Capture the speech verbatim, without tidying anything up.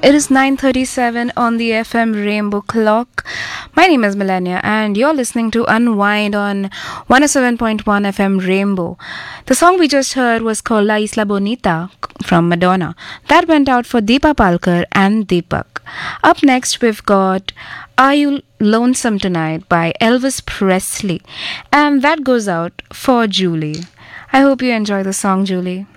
It is nine thirty-seven on the F M Rainbow Clock. My name is Millennia and you're listening to Unwind on one oh seven point one F M Rainbow. The song we just heard was called La Isla Bonita from Madonna. That went out for Deepa Palkar and Deepak. Up next we've got Are You Lonesome Tonight by Elvis Presley, and that goes out for Julie. I hope you enjoy the song, Julie.